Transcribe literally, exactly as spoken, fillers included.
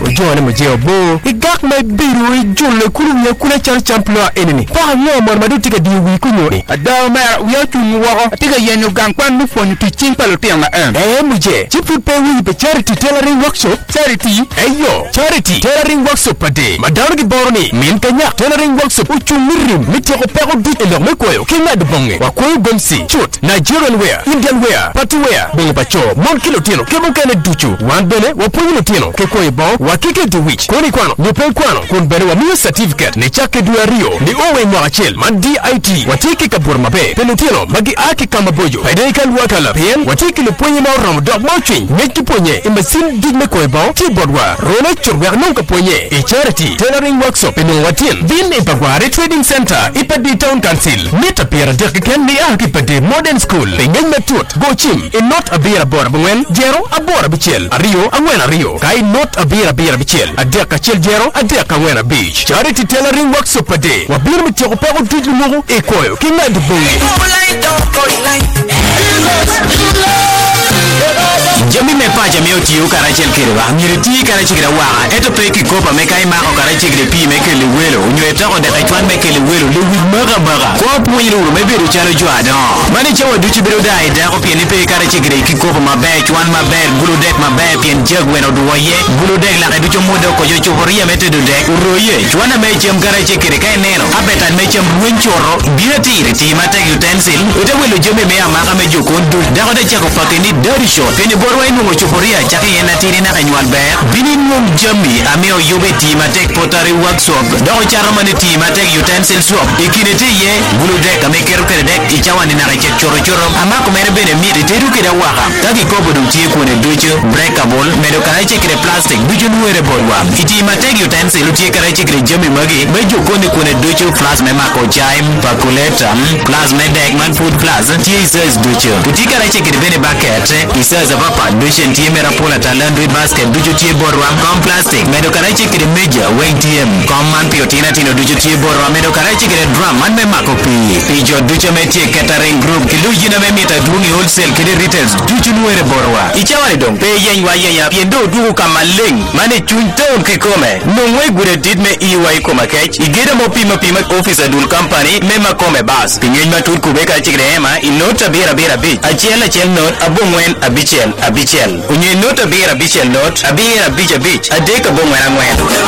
jone mo jeo bo igak me biru ijulle kulu ya kula char champion enini pa no mo madu tika di wi kunyo ada ma wi tu mu wa tika yenu gang kwan mu fon tu chin palo tiang na em eh muje chipu pe wi be charity tailoring workshop charity ayo charity tailoring workshop pade madar gi borni min kanya tailoring workshop uchu mirim mitiko pero dit elo me koyo kinga de bonge wa koyo gomsi chut Nigerian wear Indian wear party wear bonge bacho mon kilo tino kebo kene duchu wan bene wa ponyo tino ke koyo bo wa kike du wich koni kwano ni pe kwano kun bene wa mi certificate ne chake du rio ni owe mo achel man D I T wa tike ka burma be penutino magi aki kama bojo pede kan wakala pen wa tike le ponyo ma ram dog mo chin meki ponye imasin dig me koyo bo ti bodwa rona churwa non ka ponye e charity tailoring workshop eno watin bin e bagware trading center ipadi town council meta pera de ken ni aki pade modern school pengen metut go chim e not abira bor bwen jero abora bichel ario angwena rio kai not abira bira bichel adeka chel jero adeka wena beach charity tailoring workshop pade wa bir mi tiko pego tuju mugo e koyo kinga de bongi Jami me pa jami o tiyo kara chel kirwa miriti kara chikira wa eto pe ki kopa me kai ma o kara chikire pi me ke le welo unyo ta on de kai twan me ke le welo le wi maga maga ko pu yiru me be ru chalo jwada mani chewa duchi biro dai da ko pi ni pe kara chikire ki kopa ma be twan ma be bulu dek ma be pi en jeg weno do ye bulu dek la du chomo do ko jo choria me te do dek uroye twan me chem kara chikire kai neno abetan me chem wen choro birati riti ma te utensil uta welo jome me ama me jo ko do da ko de cheko pakeni dari shot peni borwa inu mo choporia chake yena tiri na kanywan be bini mum jami ameo yobe tima tek potari workshop do charo mane tima tek utensil swap ikine te ye bulu dek ame kero kere dek ichawani na rake choro choro ama ko mere bene mi te teru kida waka taki kobo dum tie ko ne ducho breakable medo kara chekre plastic ducho nuere borwa itima tek utensil tie kara chekre jami magi mejo ko ne ko ne ducho plus me mako chaim pakuleta plus me dek man food plus tie size ducho utika kara chekre bene bucket isaza papa dushen tie mera pola talando basket ducho tie borwa com plastic medo kara chekre meja weng tie com man piotina tino ducho tie borwa medo kara chekre drum man me mako pi pijo ducho me tie catering group kilu jina me mita dungi wholesale kide retails ducho nuere borwa ichawale dong pe yen wa yen ya piendo dugu kama ling mane chunton kikome nongwe gure dit me iwa ikoma kech igeda mo pima pima office adul company me makome bas pinyen matur kubeka chekre ema inota bira bira bich achiel achiel not abongwen abichel abichel unye nota bira bichel not abira bicha bich adeka bongwen angwen